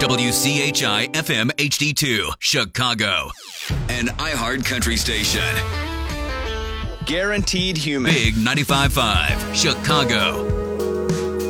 WCHI FM HD2, Chicago. An iHeart country station. Guaranteed human. Big 95.5, Chicago.